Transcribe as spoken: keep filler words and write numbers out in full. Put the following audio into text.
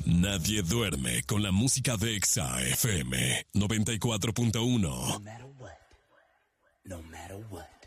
Nadie duerme con la música de Exa F M noventa y cuatro punto uno. No matter what. No matter what.